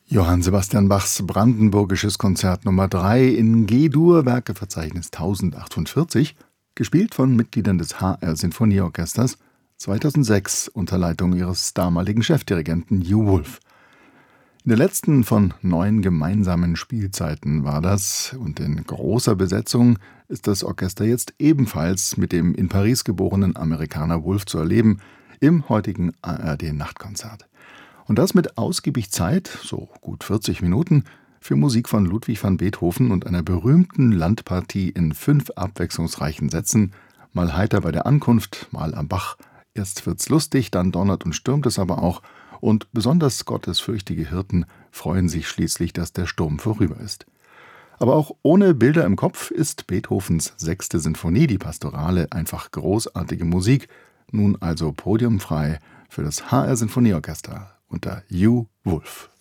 Johann Sebastian Bachs Brandenburgisches Konzert Nummer 3 in G-Dur, Werkeverzeichnis 1048, gespielt von Mitgliedern des HR Sinfonieorchesters, 2006 unter Leitung ihres damaligen Chefdirigenten Hugh Wolf. In der letzten von 9 gemeinsamen Spielzeiten war das, und in großer Besetzung ist das Orchester jetzt ebenfalls mit dem in Paris geborenen Amerikaner Wolf zu erleben, im heutigen ARD-Nachtkonzert. Und das mit ausgiebig Zeit, so gut 40 Minuten, für Musik von Ludwig van Beethoven und einer berühmten Landpartie in 5 abwechslungsreichen Sätzen, mal heiter bei der Ankunft, mal am Bach, erst wird's lustig, dann donnert und stürmt es aber auch, und besonders gottesfürchtige Hirten freuen sich schließlich, dass der Sturm vorüber ist. Aber auch ohne Bilder im Kopf ist Beethovens 6. Sinfonie, die Pastorale, einfach großartige Musik, nun also podiumfrei für das HR Sinfonieorchester unter Hugh Wolf.